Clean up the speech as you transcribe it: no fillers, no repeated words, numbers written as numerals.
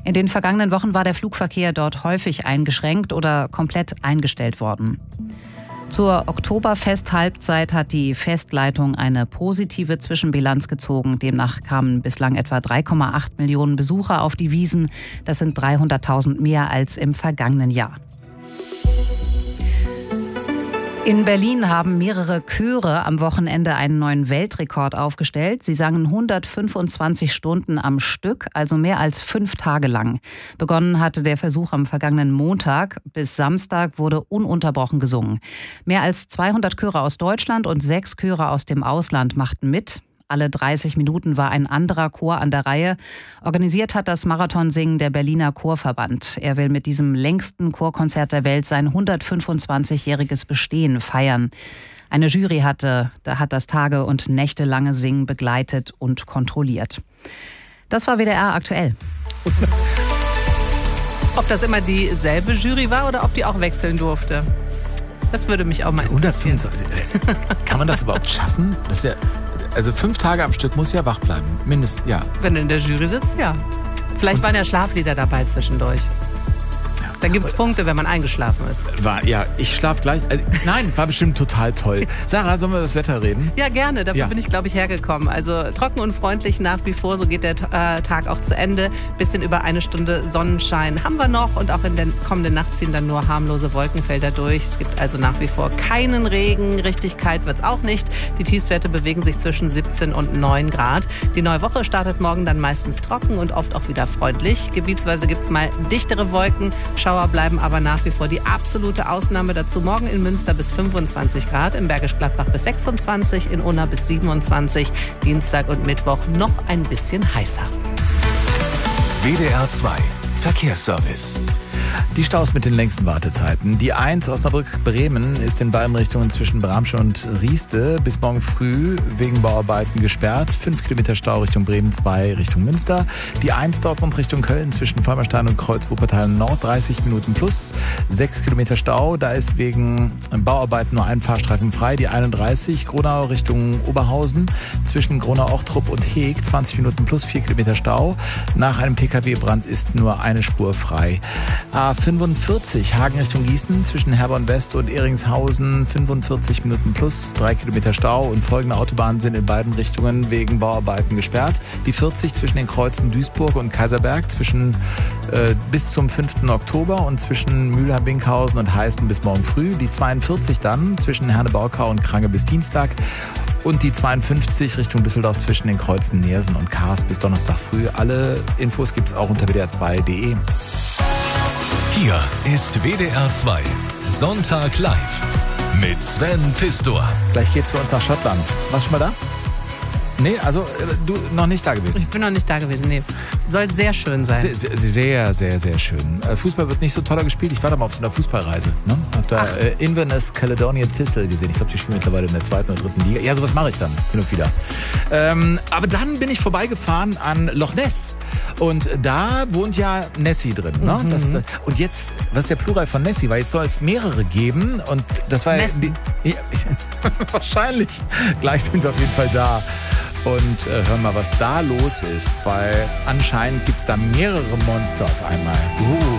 In den vergangenen Wochen war der Flugverkehr dort häufig eingeschränkt oder komplett eingestellt worden. Zur Oktoberfest-Halbzeit hat die Festleitung eine positive Zwischenbilanz gezogen. Demnach kamen bislang etwa 3,8 Millionen Besucher auf die Wiesn. Das sind 300.000 mehr als im vergangenen Jahr. In Berlin haben mehrere Chöre am Wochenende einen neuen Weltrekord aufgestellt. Sie sangen 125 Stunden am Stück, also mehr als 5 Tage lang. Begonnen hatte der Versuch am vergangenen Montag. Bis Samstag wurde ununterbrochen gesungen. Mehr als 200 Chöre aus Deutschland und 6 Chöre aus dem Ausland machten mit. Alle 30 Minuten war ein anderer Chor an der Reihe. Organisiert hat das Marathonsingen der Berliner Chorverband. Er will mit diesem längsten Chorkonzert der Welt sein 125-jähriges Bestehen feiern. Eine Jury hat das tage- und nächtelange Singen begleitet und kontrolliert. Das war WDR aktuell. Ob das immer dieselbe Jury war oder ob die auch wechseln durfte? Das würde mich auch mal interessieren. 125. Kann man das überhaupt schaffen? Das ist ja, also 5 Tage am Stück muss ja wach bleiben. Mindestens, ja. Wenn du in der Jury sitzt, ja. Vielleicht waren ja Schlaflieder dabei zwischendurch. Dann gibt es Punkte, wenn man eingeschlafen ist. Ich schlaf gleich. Nein, war bestimmt total toll. Sarah, sollen wir über das Wetter reden? Ja, gerne. Dafür bin ich, glaube ich, hergekommen. Also trocken und freundlich nach wie vor. So geht der Tag auch zu Ende. Bisschen über 1 Stunde Sonnenschein haben wir noch. Und auch in der kommenden Nacht ziehen dann nur harmlose Wolkenfelder durch. Es gibt also nach wie vor keinen Regen. Richtig kalt wird es auch nicht. Die Tiefstwerte bewegen sich zwischen 17 und 9 Grad. Die neue Woche startet morgen dann meistens trocken und oft auch wieder freundlich. Gebietsweise gibt es mal dichtere Wolken. Schauer bleiben aber nach wie vor die absolute Ausnahme. Dazu morgen in Münster bis 25 Grad, im Bergisch Gladbach bis 26, in Unna bis 27. Dienstag und Mittwoch noch ein bisschen heißer. WDR 2 Verkehrsservice. Die Staus mit den längsten Wartezeiten. Die 1 Osnabrück-Bremen ist in beiden Richtungen zwischen Bramsche und Rieste bis morgen früh wegen Bauarbeiten gesperrt. 5 Kilometer Stau Richtung Bremen, 2 Richtung Münster. Die 1 Dortmund Richtung Köln zwischen Vollmerstein und Kreuz-Wuppertal Nord 30 Minuten plus. 6 Kilometer Stau. Da ist wegen Bauarbeiten nur ein Fahrstreifen frei. Die 31 Gronau Richtung Oberhausen zwischen Gronau-Ochtrup und Heeg 20 Minuten plus 4 Kilometer Stau. Nach einem Pkw-Brand ist nur eine Spur frei. A45 Hagen Richtung Gießen zwischen Herborn West und Ehringshausen 45 Minuten plus 3 Kilometer Stau und folgende Autobahnen sind in beiden Richtungen wegen Bauarbeiten gesperrt. Die 40 zwischen den Kreuzen Duisburg und Kaiserberg bis zum 5. Oktober und zwischen Mülheim-Winkhausen und Heißen bis morgen früh. Die 42 dann zwischen Herne-Borkau und Krange bis Dienstag. Und die 52 Richtung Düsseldorf zwischen den Kreuzen Neersen und Kars bis Donnerstag früh. Alle Infos gibt's auch unter wdr2.de. Hier ist WDR 2 Sonntag live mit Sven Pistor. Gleich geht's für uns nach Schottland. Warst du schon mal da? Nee, also du noch nicht da gewesen? Ich bin noch nicht da gewesen, nee. Soll sehr schön sein. Sehr, sehr, sehr schön. Fußball wird nicht so toller gespielt. Ich war da mal auf so einer Fußballreise. Ne? Hab da Inverness Caledonian Thistle gesehen. Ich glaube, die spielen mittlerweile in der 2. oder 3. Liga. Ja, sowas mache ich dann hin und wieder. Aber dann bin ich vorbeigefahren an Loch Ness. Und da wohnt ja Nessie drin. Ne? Mhm. Und jetzt, was ist der Plural von Nessie? Weil jetzt soll es mehrere geben. Und das war ja, wahrscheinlich. Gleich sind wir auf jeden Fall da. Und hören mal, was da los ist, weil anscheinend gibt es da mehrere Monster auf einmal.